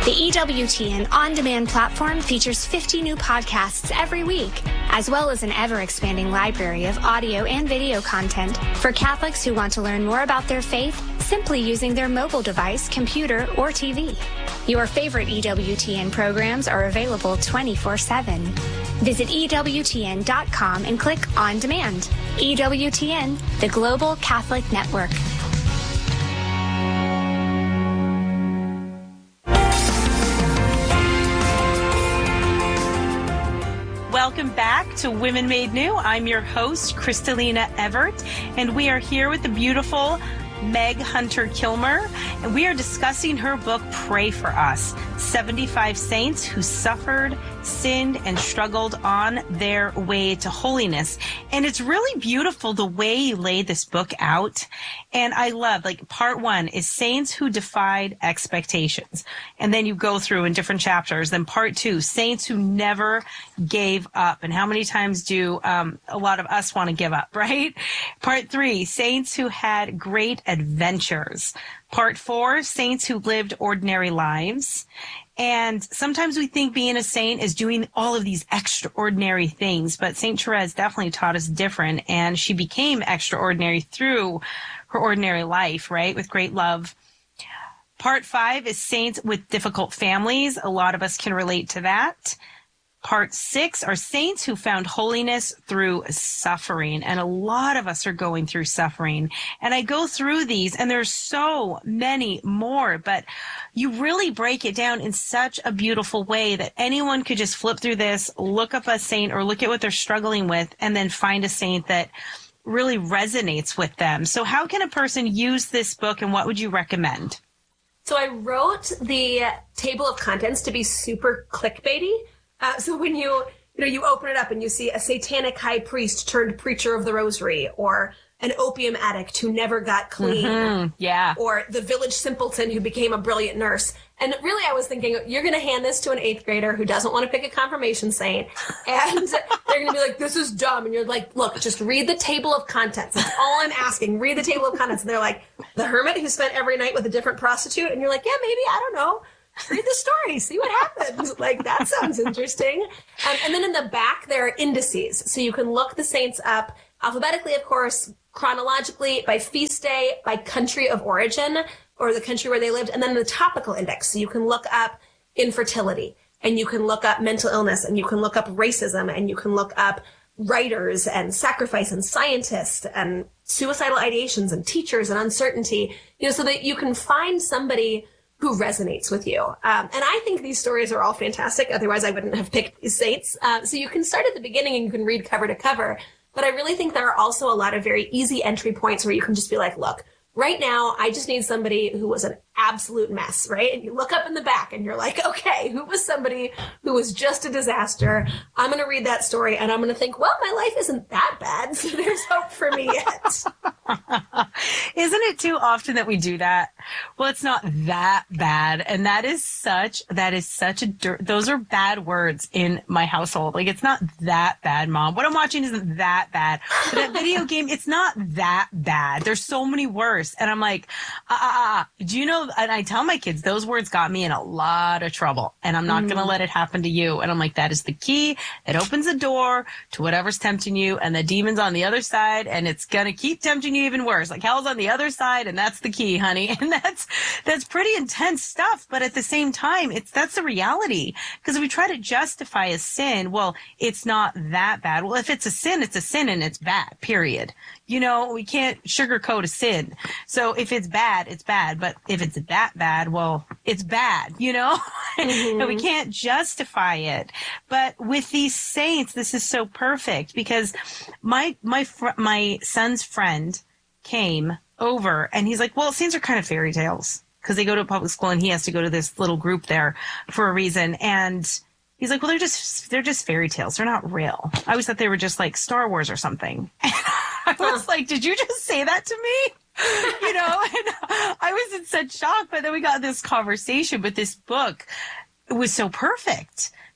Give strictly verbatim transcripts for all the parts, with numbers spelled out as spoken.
The E W T N On Demand platform features fifty new podcasts every week, as well as an ever-expanding library of audio and video content for Catholics who want to learn more about their faith simply using their mobile device, computer, or T V. Your favorite E W T N programs are available twenty-four seven. Visit E W T N dot com and click On Demand. E W T N, the Global Catholic Network. Welcome back to Women Made New. I'm your host, Kristalina Everett, and we are here with the beautiful Meg Hunter Kilmer, and we are discussing her book, Pray for Us, seventy-five Saints Who Suffered, Sinned, and Struggled on Their Way to Holiness. And it's really beautiful the way you lay this book out. And I love, like, part one is Saints Who Defied Expectations. And then you go through in different chapters. Then part two, Saints Who Never Gave Up. And how many times do um, a lot of us want to give up, right? Part three, Saints Who Had Great Adventures. Part four, Saints Who Lived Ordinary Lives. And sometimes we think being a saint is doing all of these extraordinary things, but Saint Therese definitely taught us different, and she became extraordinary through her ordinary life, right, with great love. Part five is Saints with Difficult Families. A lot of us can relate to that. Part six are Saints Who Found Holiness Through Suffering. And a lot of us are going through suffering. And I go through these, and there's so many more, but you really break it down in such a beautiful way that anyone could just flip through this, look up a saint, or look at what they're struggling with, and then find a saint that really resonates with them. So how can a person use this book, and what would you recommend? So I wrote the table of contents to be super clickbaity. Uh, so when you, you know, you open it up and you see a satanic high priest turned preacher of the rosary, or an opium addict who never got clean, mm-hmm. yeah, or the village simpleton who became a brilliant nurse. And really, I was thinking, you're going to hand this to an eighth grader who doesn't want to pick a confirmation saint, and they're going to be like, this is dumb. And you're like, look, just read the table of contents. That's all I'm asking. Read the table of contents. And they're like, the hermit who spent every night with a different prostitute. And you're like, yeah, maybe, I don't know. Read the story, see what happens. Like, that sounds interesting. Um, and then in the back, there are indices. So you can look the saints up alphabetically, of course, chronologically, by feast day, by country of origin, or the country where they lived, and then the topical index. So you can look up infertility, and you can look up mental illness, and you can look up racism, and you can look up writers and sacrifice and scientists and suicidal ideations and teachers and uncertainty, you know, so that you can find somebody who resonates with you. Um, and I think these stories are all fantastic. Otherwise, I wouldn't have picked these saints. Uh, so you can start at the beginning and you can read cover to cover. But I really think there are also a lot of very easy entry points where you can just be like, look, right now, I just need somebody who was an absolute mess, right? And you look up in the back and you're like, okay, who was somebody who was just a disaster? I'm going to read that story and I'm going to think, well, my life isn't that bad, so there's hope for me yet. Isn't it too often that we do that? Well, it's not that bad. And that is such, that is such a, dirt, those are bad words in my household. Like, it's not that bad, Mom. What I'm watching isn't that bad. But that video game, it's not that bad. There's so many worse. And I'm like, ah, ah, ah. Do you know, and I tell my kids, those words got me in a lot of trouble, and I'm not mm. going to let it happen to you. And I'm like, that is the key. It opens the door to whatever's tempting you, and the demon's on the other side, and it's going to keep tempting you even worse. Like, hell's on the other side, and that's the key, honey. And that's, that's pretty intense stuff. But at the same time, it's, that's the reality. Because if we try to justify a sin, well, it's not that bad. Well, if it's a sin, it's a sin and it's bad, period. You know, we can't sugarcoat a sin. So if it's bad, it's bad. But if it's that bad, well, it's bad, you know? Mm-hmm. And we can't justify it. But with these saints, this is so perfect because my, my, fr- my son's friend came over and he's like, well, saints are kind of fairy tales because they go to a public school and he has to go to this little group there for a reason. And he's like, well, they're just, they're just fairy tales. They're not real. I always thought they were just like Star Wars or something. And I was like, did you just say that to me? You know, and I was in such shock. But then we got this conversation, but this book was so perfect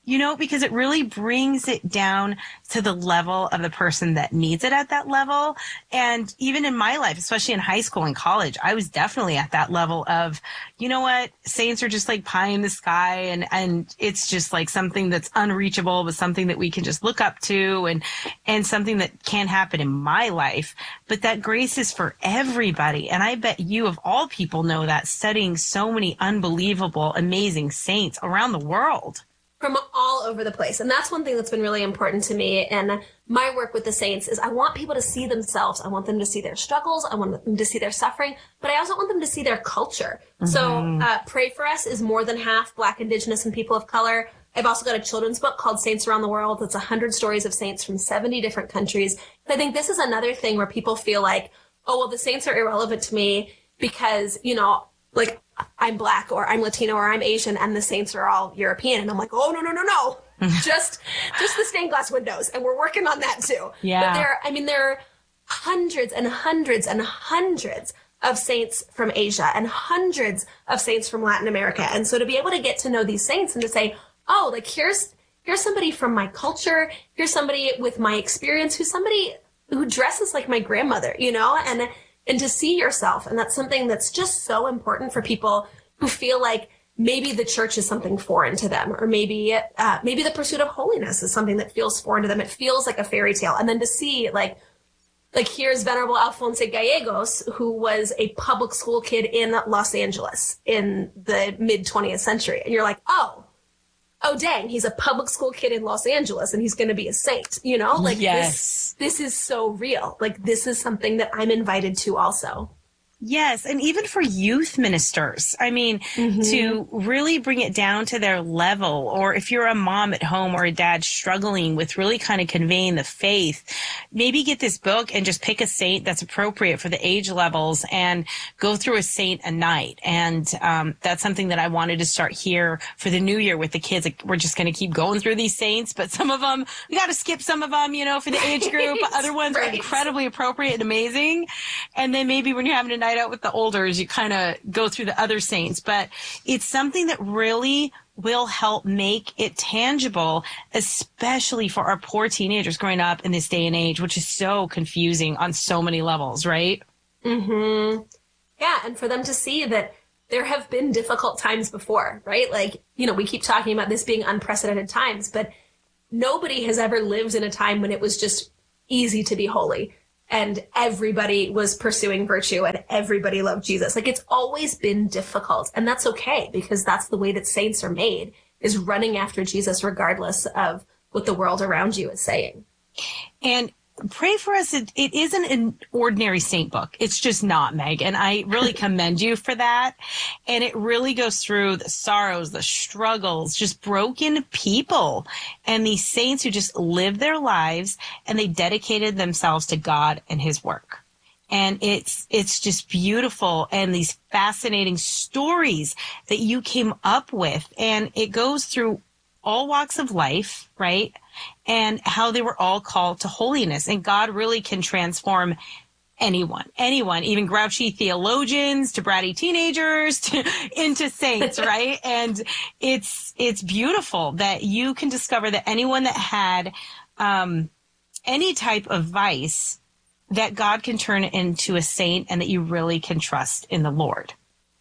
You know, because it really brings it down to the level of the person that needs it at that level. And even in my life, especially in high school and college, I was definitely at that level of, you know what, saints are just like pie in the sky. And, and it's just like something that's unreachable, but something that we can just look up to, and, and something that can happen in my life. But that grace is for everybody. And I bet you of all people know that, studying so many unbelievable, amazing saints around the world. From all over the place. And that's one thing that's been really important to me in my work with the saints is I want people to see themselves. I want them to see their struggles. I want them to see their suffering, but I also want them to see their culture. Mm-hmm. So uh, Pray For Us is more than half Black, Indigenous, and people of color. I've also got a children's book called Saints Around the World. It's one hundred stories of saints from seventy different countries. I think this is another thing where people feel like, oh, well, the saints are irrelevant to me because, you know, like, I'm Black or I'm Latino or I'm Asian and the saints are all European. And I'm like, oh, no, no, no, no. just, just the stained glass windows. And we're working on that too. Yeah. But there, I mean, there are hundreds and hundreds and hundreds of saints from Asia and hundreds of saints from Latin America. And so to be able to get to know these saints and to say, oh, like here's, here's somebody from my culture. Here's somebody with my experience, who's somebody who dresses like my grandmother, you know, and and to see yourself. And that's something that's just so important for people who feel like maybe the church is something foreign to them, or maybe, uh, maybe the pursuit of holiness is something that feels foreign to them. It feels like a fairy tale. And then to see like, like here's Venerable Alfonso Gallegos, who was a public school kid in Los Angeles in the mid twentieth century. And you're like, oh, oh dang, he's a public school kid in Los Angeles and he's going to be a saint, you know, like yes. this, this is so real. Like this is something that I'm invited to also. Yes. And even for youth ministers, I mean, mm-hmm. to really bring it down to their level, or if you're a mom at home or a dad struggling with really kind of conveying the faith, maybe get this book and just pick a saint that's appropriate for the age levels and go through a saint a night. And um, that's something that I wanted to start here for the new year with the kids. Like, we're just going to keep going through these saints, but some of them, we got to skip some of them, you know, for the age group. Other ones right. are incredibly appropriate and amazing. And then maybe when you're having a night out with the olders, you kind of go through the other saints, but it's something that really will help make it tangible, especially for our poor teenagers growing up in this day and age, which is so confusing on so many levels, right? Mm-hmm. Yeah. And for them to see that there have been difficult times before, right? Like, you know, we keep talking about this being unprecedented times, but nobody has ever lived in a time when it was just easy to be holy. And everybody was pursuing virtue and everybody loved Jesus. Like, it's always been difficult. And that's okay, because that's the way that saints are made, is running after Jesus regardless of what the world around you is saying. And Pray For Us, it, it isn't an ordinary saint book. It's just not, Meg. And I really commend you for that. And it really goes through the sorrows, the struggles, just broken people, and these saints who just lived their lives and they dedicated themselves to God and his work. And it's, it's just beautiful. And these fascinating stories that you came up with, and it goes through all walks of life, right? And how they were all called to holiness. And God really can transform anyone, anyone, even grouchy theologians to bratty teenagers to, into saints, right? And it's, it's beautiful that you can discover that anyone that had um, any type of vice, that God can turn into a saint, and that you really can trust in the Lord.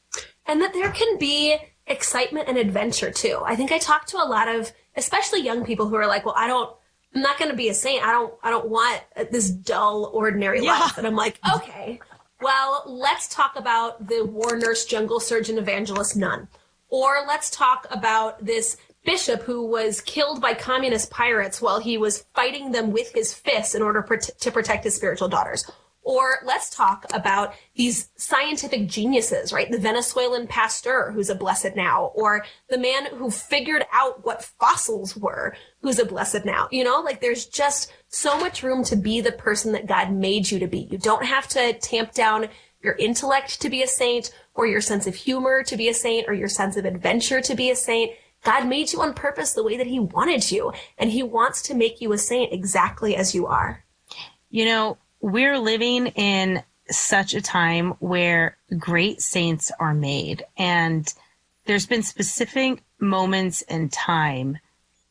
And that there can be excitement and adventure too. I think I talk to a lot of, especially young people, who are like, well, I don't, I'm not going to be a saint. I don't, I don't want this dull, ordinary yeah. life. And I'm like, okay, well, let's talk about the war nurse, jungle surgeon, evangelist nun. Or let's talk about this bishop who was killed by communist pirates while he was fighting them with his fists in order to protect his spiritual daughters. Or let's talk about these scientific geniuses, right? The Venezuelan Pasteur, who's a blessed now, or the man who figured out what fossils were, who's a blessed now. You know, like, there's just so much room to be the person that God made you to be. You don't have to tamp down your intellect to be a saint, or your sense of humor to be a saint, or your sense of adventure to be a saint. God made you on purpose the way that he wanted you, and he wants to make you a saint exactly as you are. You know, we're living in such a time where great saints are made, and there's been specific moments in time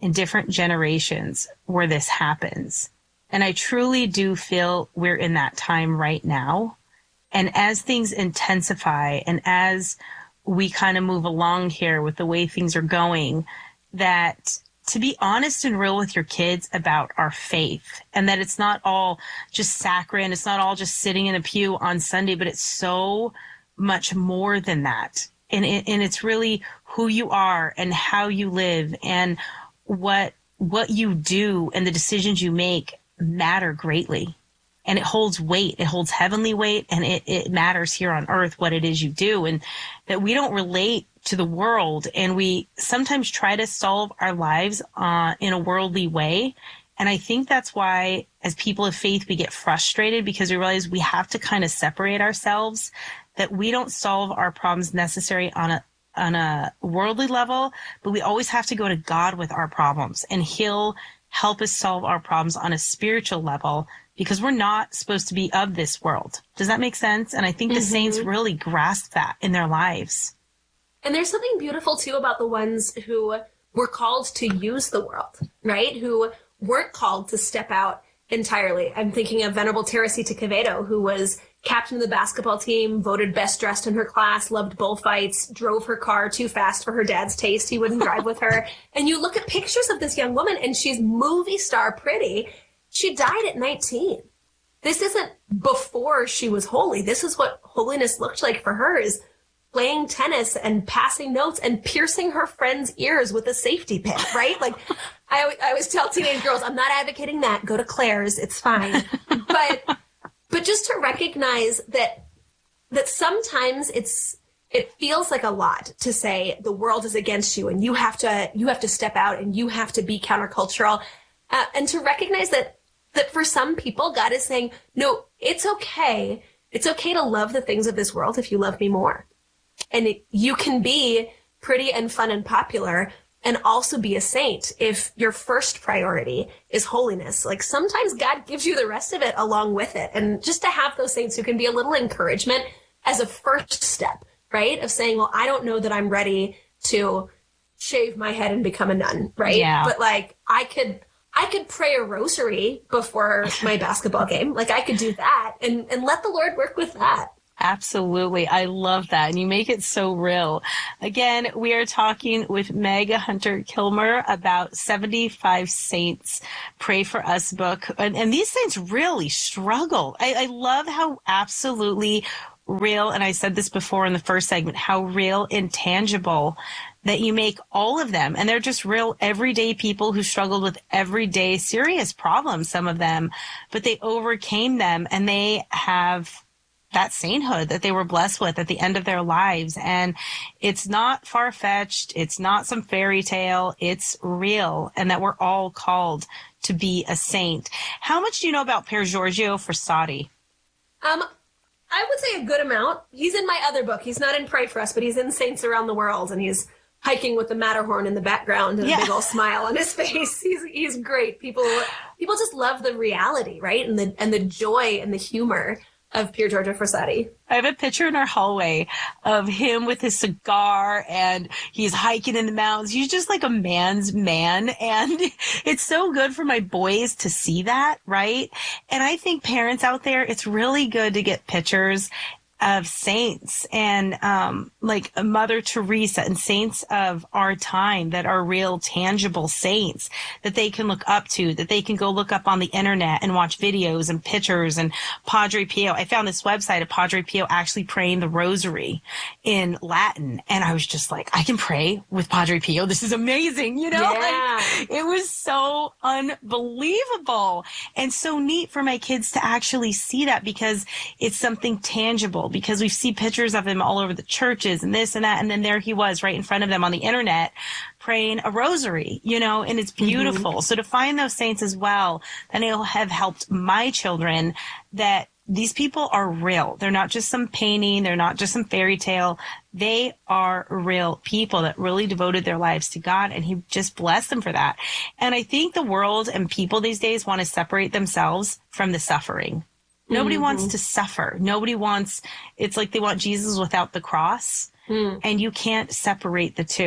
in different generations where this happens. And I truly do feel we're in that time right now. And as things intensify and as we kind of move along here with the way things are going, that to be honest and real with your kids about our faith, and that it's not all just saccharine, it's not all just sitting in a pew on Sunday, but it's so much more than that. And, it, and it's really who you are and how you live and what what you do and the decisions you make matter greatly. And it holds weight. It holds heavenly weight, and it, it matters here on earth what it is you do. And that we don't relate to the world, and we sometimes try to solve our lives uh, in a worldly way. And I think that's why, as people of faith, we get frustrated because we realize we have to kind of separate ourselves, that we don't solve our problems necessarily on a on a worldly level, but we always have to go to God with our problems, and He'll help us solve our problems on a spiritual level, because we're not supposed to be of this world. Does that make sense? And I think the mm-hmm. saints really grasp that in their lives. And there's something beautiful, too, about the ones who were called to use the world, right? Who weren't called to step out entirely. I'm thinking of Venerable Teresita Quevedo, who was captain of the basketball team, voted best dressed in her class, loved bullfights, drove her car too fast for her dad's taste. He wouldn't drive with her. And you look at pictures of this young woman, and she's movie star pretty. She died at nineteen. This isn't before she was holy. This is what holiness looked like for her, is playing tennis and passing notes and piercing her friends' ears with a safety pin, right? Like, I, I always tell teenage girls, I'm not advocating that. Go to Claire's. It's fine. But but just to recognize that that sometimes it's it feels like a lot to say the world is against you and you have to you have to step out and you have to be countercultural, uh, and to recognize that that for some people, God is saying, no, it's okay. It's okay to love the things of this world if you love me more. And it, you can be pretty and fun and popular and also be a saint if your first priority is holiness. Like, sometimes God gives you the rest of it along with it. And just to have those saints who can be a little encouragement as a first step, right? Of saying, well, I don't know that I'm ready to shave my head and become a nun, right? Yeah. But like, I could... I could pray a rosary before my basketball game. Like, I could do that and, and let the Lord work with that. Absolutely. I love that. And you make it so real. Again, we are talking with Meg Hunter Kilmer about seventy-five Saints Pray for Us book. And, and these saints really struggle. I, I love how absolutely real, and I said this before in the first segment, how real and tangible that you make all of them. And they're just real everyday people who struggled with everyday serious problems, some of them, but they overcame them, and they have that sainthood that they were blessed with at the end of their lives. And it's not far-fetched. It's not some fairy tale. It's real, and that we're all called to be a saint. How much do you know about Pier Giorgio Frassati? Um, I would say a good amount. He's in my other book. He's not in Pray for Us, but he's in Saints Around the World, and he's hiking with the Matterhorn in the background and yeah. a big old smile on his face. He's he's great. People people just love the reality, right? And the and the joy and the humor of Pier Giorgio Frassati. I have a picture in our hallway of him with his cigar, and he's hiking in the mountains. He's just like a man's man. And it's so good for my boys to see that, right? And I think parents out there, it's really good to get pictures of saints and um, like Mother Teresa and saints of our time that are real, tangible saints that they can look up to, that they can go look up on the internet and watch videos and pictures. And Padre Pio, I found this website of Padre Pio actually praying the rosary in Latin. And I was just like, I can pray with Padre Pio. This is amazing. You know, yeah. like, it was so unbelievable and so neat for my kids to actually see that, because it's something tangible. Because we see pictures of him all over the churches and this and that. And then there he was right in front of them on the internet praying a rosary, you know, and it's beautiful. Mm-hmm. So to find those saints as well, then it'll have helped my children that these people are real. They're not just some painting. They're not just some fairy tale. They are real people that really devoted their lives to God, and he just blessed them for that. And I think the world and people these days want to separate themselves from the suffering. Nobody mm-hmm. wants to suffer. Nobody wants, it's like they want Jesus without the cross. Mm. And you can't separate the two.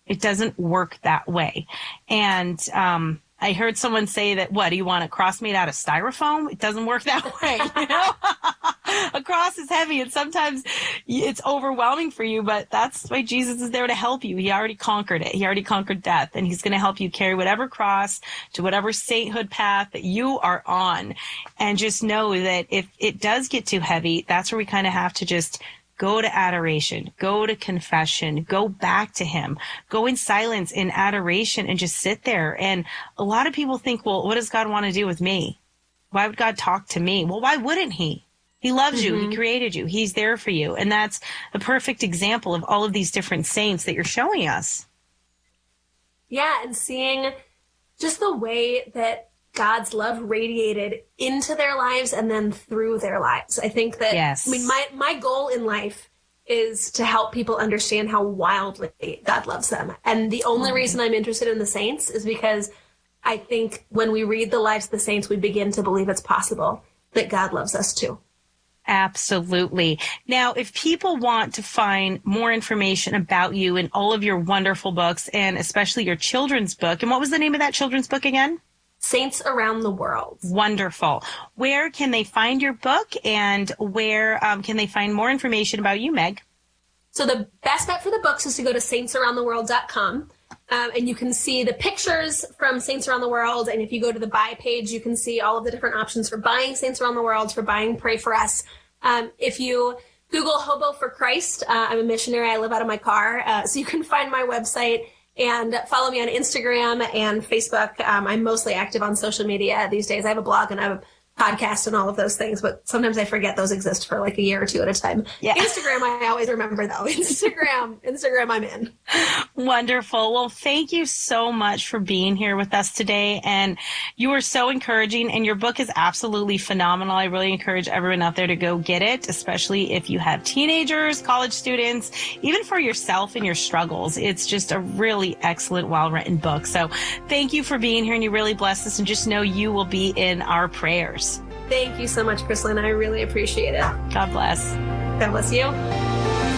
It doesn't work that way. And um, I heard someone say that, what, do you want a cross made out of styrofoam? It doesn't work that way. You know? A cross is heavy, and sometimes it's overwhelming for you, but that's why Jesus is there to help you. He already conquered it. He already conquered death, and he's going to help you carry whatever cross to whatever sainthood path that you are on. And just know that if it does get too heavy, that's where we kind of have to just go to adoration, go to confession, go back to him, go in silence, in adoration, and just sit there. And a lot of people think, well, what does God want to do with me? Why would God talk to me? Well, why wouldn't he? He loves you. Mm-hmm. He created you. He's there for you. And that's a perfect example of all of these different saints that you're showing us. Yeah, and seeing just the way that God's love radiated into their lives and then through their lives. I think that, yes. I mean, my, my goal in life is to help people understand how wildly God loves them. And the only mm-hmm. reason I'm interested in the saints is because I think when we read the lives of the saints, we begin to believe it's possible that God loves us too. Absolutely. Now, if people want to find more information about you and all of your wonderful books, and especially your children's book, and what was the name of that children's book again? Saints Around the World. Wonderful. Where can they find your book, and where um, can they find more information about you, Meg? So the best bet for the books is to go to saints around the world dot com. Um, and you can see the pictures from Saints Around the World. And if you go to the buy page, you can see all of the different options for buying Saints Around the World, for buying Pray For Us. Um, if you Google Hobo for Christ, uh, I'm a missionary. I live out of my car. Uh, so you can find my website and follow me on Instagram and Facebook. Um, I'm mostly active on social media these days. I have a blog and I have a podcast and all of those things, but sometimes I forget those exist for like a year or two at a time. Yeah. Instagram, I always remember though. Instagram, Instagram, I'm in. Wonderful. Well, thank you so much for being here with us today. And you were so encouraging, and your book is absolutely phenomenal. I really encourage everyone out there to go get it, especially if you have teenagers, college students, even for yourself and your struggles. It's just a really excellent, well-written book. So thank you for being here, and you really blessed us, and just know you will be in our prayers. Thank you so much, Chrislyn. I really appreciate it. God bless. God bless you.